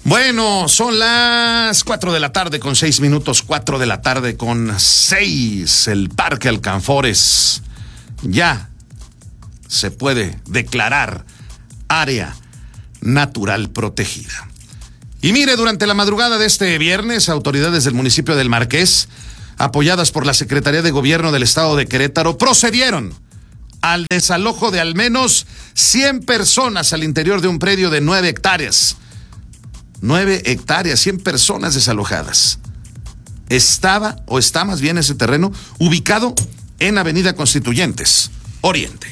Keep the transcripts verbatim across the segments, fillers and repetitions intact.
Bueno, son las cuatro de la tarde con seis minutos, cuatro de la tarde con seis. El Parque Alcanfores ya se puede declarar área natural protegida. Y mire, durante la madrugada de este viernes, autoridades del municipio del Marqués, apoyadas por la Secretaría de Gobierno del Estado de Querétaro, procedieron al desalojo de al menos cien personas al interior de un predio de nueve hectáreas. Nueve hectáreas, cien personas desalojadas. Estaba, o está más bien ese terreno, ubicado en Avenida Constituyentes, Oriente.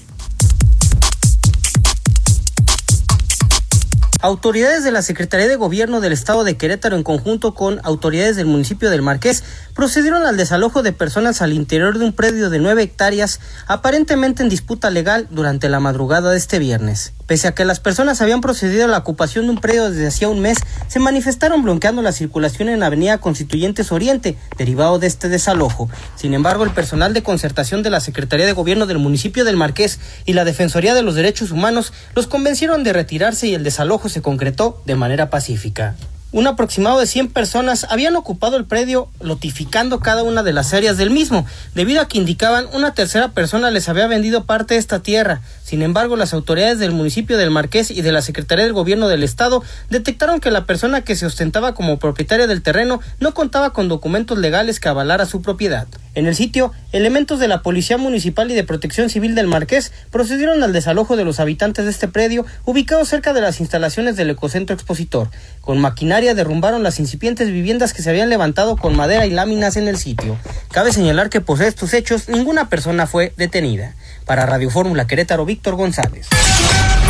Autoridades de la Secretaría de Gobierno del Estado de Querétaro, en conjunto con autoridades del municipio del Marqués, procedieron al desalojo de personas al interior de un predio de nueve hectáreas, aparentemente en disputa legal, durante la madrugada de este viernes. Pese a que las personas habían procedido a la ocupación de un predio desde hacía un mes, se manifestaron bloqueando la circulación en Avenida Constituyentes Oriente, derivado de este desalojo. Sin embargo, el personal de concertación de la Secretaría de Gobierno del municipio del Marqués y la Defensoría de los Derechos Humanos los convencieron de retirarse y el desalojo se concretó de manera pacífica. Un aproximado de cien personas habían ocupado el predio, lotificando cada una de las áreas del mismo, debido a que indicaban una tercera persona les había vendido parte de esta tierra. Sin embargo, las autoridades del municipio del Marqués y de la Secretaría del Gobierno del Estado detectaron que la persona que se ostentaba como propietaria del terreno no contaba con documentos legales que avalara su propiedad. En el sitio, elementos de la Policía Municipal y de Protección Civil del Marqués procedieron al desalojo de los habitantes de este predio, ubicado cerca de las instalaciones del Ecocentro Expositor. Con maquinaria derrumbaron las incipientes viviendas que se habían levantado con madera y láminas en el sitio. Cabe señalar que por estos hechos ninguna persona fue detenida. Para Radio Fórmula Querétaro, Víctor González.